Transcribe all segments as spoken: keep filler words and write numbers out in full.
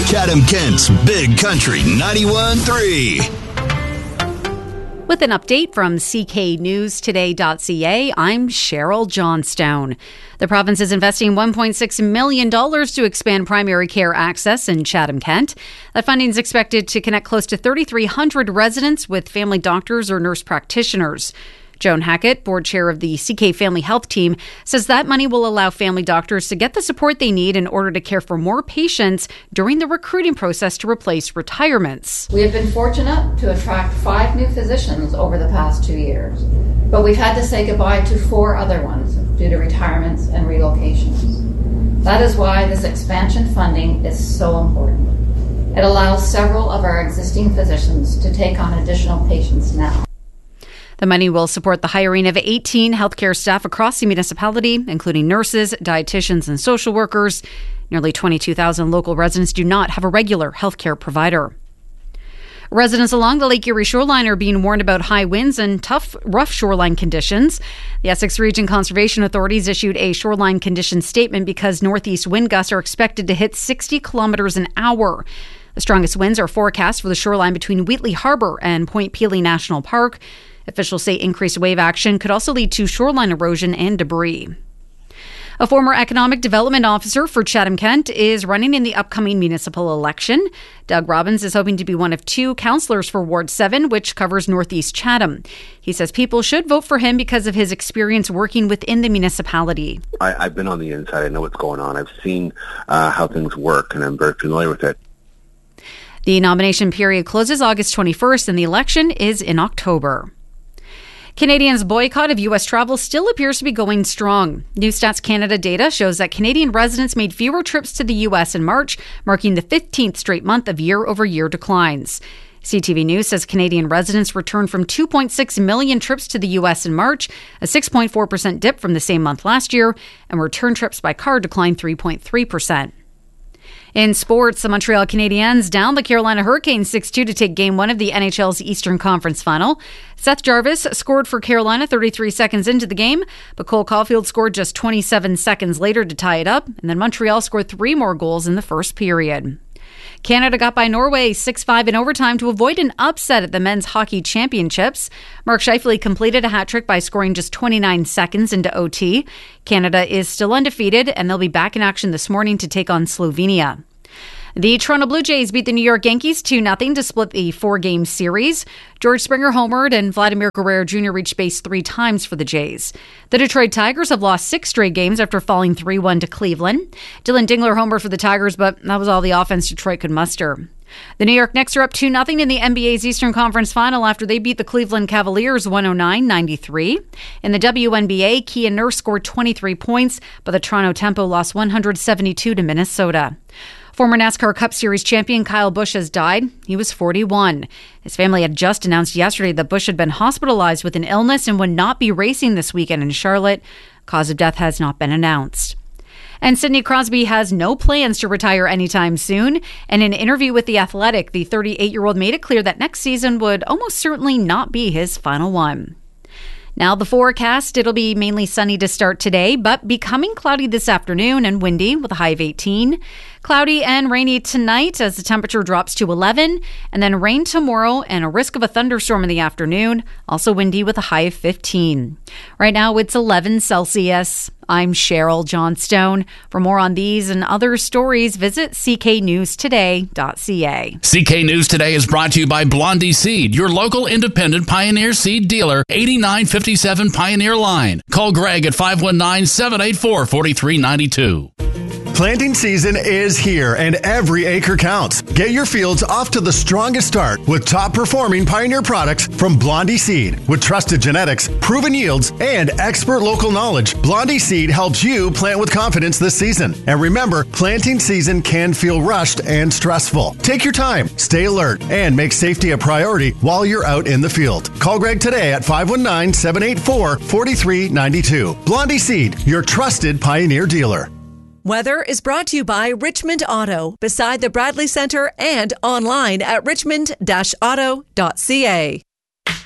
Chatham-Kent's Big Country ninety-one point three. With an update from C K News Today dot C A, I'm Cheryl Johnstone. The province is investing one point six million dollars to expand primary care access in Chatham-Kent. That funding is expected to connect close to three thousand three hundred residents with family doctors or nurse practitioners. Joan Hackett, board chair of the C K Family Health Team, says that money will allow family doctors to get the support they need in order to care for more patients during the recruiting process to replace retirements. We have been fortunate to attract five new physicians over the past two years, but we've had to say goodbye to four other ones due to retirements and relocations. That is why this expansion funding is so important. It allows several of our existing physicians to take on additional patients now. The money will support the hiring of eighteen healthcare staff across the municipality, including nurses, dietitians, and social workers. Nearly twenty-two thousand local residents do not have a regular healthcare provider. Residents along the Lake Erie shoreline are being warned about high winds and tough, rough shoreline conditions. The Essex Region Conservation Authorities issued a shoreline condition statement because northeast wind gusts are expected to hit sixty kilometres an hour. The strongest winds are forecast for the shoreline between Wheatley Harbour and Point Pelee National Park. Officials say increased wave action could also lead to shoreline erosion and debris. A former economic development officer for Chatham-Kent is running in the upcoming municipal election. Doug Robbins is hoping to be one of two councillors for Ward seven, which covers Northeast Chatham. He says people should vote for him because of his experience working within the municipality. I, I've been on the inside. I know what's going on. I've seen uh, how things work, and I'm very familiar with it. The nomination period closes August twenty-first, and the election is in October. Canadians' boycott of U S travel still appears to be going strong. New Stats Canada data shows that Canadian residents made fewer trips to the U S in March, marking the fifteenth straight month of year-over-year declines. C T V News says Canadian residents returned from two point six million trips to the U S in March, a six point four percent dip from the same month last year, and return trips by car declined three point three percent. In sports, the Montreal Canadiens downed the Carolina Hurricanes six two to take Game one of the N H L's Eastern Conference Final. Seth Jarvis scored for Carolina thirty-three seconds into the game, but Cole Caulfield scored just twenty-seven seconds later to tie it up, and then Montreal scored three more goals in the first period. Canada got by Norway six five in overtime to avoid an upset at the Men's Hockey Championships. Mark Scheifele completed a hat-trick by scoring just twenty-nine seconds into O T. Canada is still undefeated, and they'll be back in action this morning to take on Slovenia. The Toronto Blue Jays beat the New York Yankees two nothing to split the four-game series. George Springer homered and Vladimir Guerrero Junior reached base three times for the Jays. The Detroit Tigers have lost six straight games after falling three one to Cleveland. Dylan Dingler homered for the Tigers, but that was all the offense Detroit could muster. The New York Knicks are up two nothing in the N B A's Eastern Conference Final after they beat the Cleveland Cavaliers one oh nine ninety-three. In the W N B A, Kia Nurse scored twenty-three points, but the Toronto Tempo lost one hundred seventy-two to Minnesota. Former NASCAR Cup Series champion Kyle Busch has died. He was forty-one. His family had just announced yesterday that Busch had been hospitalized with an illness and would not be racing this weekend in Charlotte. Cause of death has not been announced. And Sidney Crosby has no plans to retire anytime soon. In an interview with The Athletic, the thirty-eight-year-old made it clear that next season would almost certainly not be his final one. Now the forecast, it'll be mainly sunny to start today, but becoming cloudy this afternoon and windy with a high of eighteen. Cloudy and rainy tonight as the temperature drops to eleven, and then rain tomorrow and a risk of a thunderstorm in the afternoon, also windy with a high of fifteen. Right now it's eleven Celsius. I'm Cheryl Johnstone. For more on these and other stories, visit C K News Today dot C A. C K News Today is brought to you by Blondie Seed, your local independent Pioneer Seed dealer, eighty-nine fifty-seven Pioneer Line. Call Greg at five one nine, seven eight four, four three nine two. Planting season is here and every acre counts. Get your fields off to the strongest start with top performing Pioneer products from Blondie Seed. With trusted genetics, proven yields, and expert local knowledge, Blondie Seed helps you plant with confidence this season. And remember, planting season can feel rushed and stressful. Take your time, stay alert, and make safety a priority while you're out in the field. Call Greg today at five one nine, seven eight four, four three nine two. Blondie Seed, your trusted Pioneer dealer. Weather is brought to you by Richmond Auto, beside the Bradley Center and online at richmond dash auto dot c a.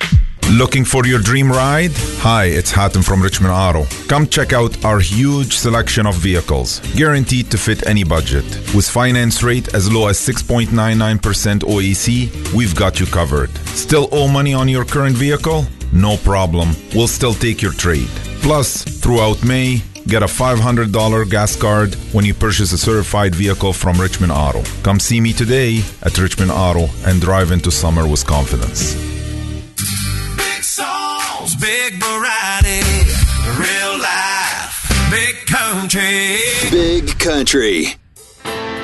Looking for your dream ride? Hi, it's Hatem from Richmond Auto. Come check out our huge selection of vehicles, guaranteed to fit any budget. With finance rate as low as six point nine nine percent O A C, we've got you covered. Still owe money on your current vehicle? No problem. We'll still take your trade. Plus, throughout May, get a five hundred dollars gas card when you purchase a certified vehicle from Richmond Auto. Come see me today at Richmond Auto and drive into summer with confidence. Big songs, big variety, real life, big country. Big Country.